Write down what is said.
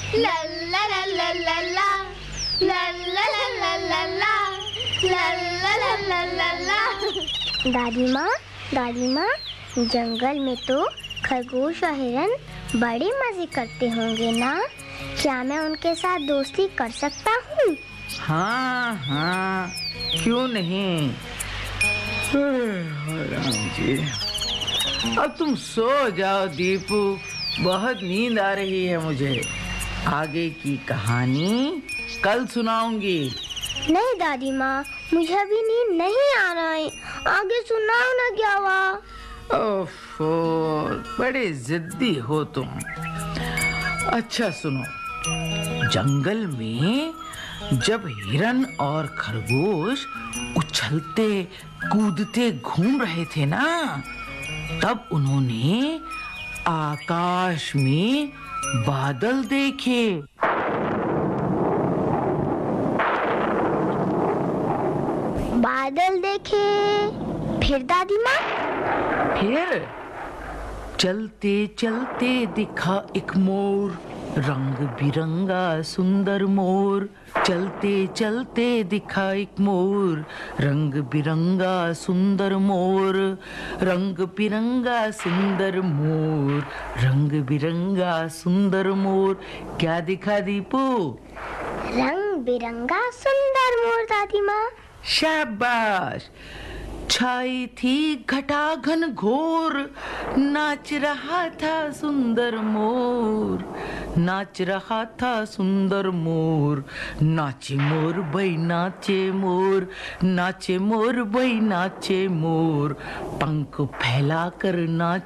ला ला ला ला ला ला ला ला ला ला ला ला ला ला। दादी माँ, जंगल में तो खरगोश और हिरन बड़े मजे करते होंगे ना? क्या मैं उनके साथ दोस्ती कर सकता हूँ? हाँ, क्यों नहीं। राम जी, अब तुम सो जाओ दीपू, बहुत नींद आ रही है मुझे। आगे की कहानी कल सुनाऊंगी। नहीं दादी माँ, मुझे अभी नींद नहीं आ रहा है, आगे सुनाओ ना। क्या हुआ? ओफो, बड़े जिद्दी हो तुम। अच्छा सुनो, जंगल में जब हिरन और खरगोश उछलते कूदते घूम रहे थे ना, तब उन्होंने आकाश में बादल देखे। बादल देखे? फिर दादी माँ? फिर चलते चलते दिखा एक मोर, रंग बिरंगा सुंदर मोर। चलते चलते दिखा एक मोर, रंग बिरंगा सुंदर मोर। रंग बिरंगा सुंदर मोर, रंग बिरंगा सुंदर मोर। क्या दिखा दीपू? रंग बिरंगा सुंदर मोर दादी माँ। शाबाश। छाई थी घटाघन घोर, नाच रहा था सुंदर मोर। नाच रहा था सुंदर मोर। नाचे मोर भाई नाचे मोर, नाचे मोर भाई नाचे मोर। पंख फैला कर नाच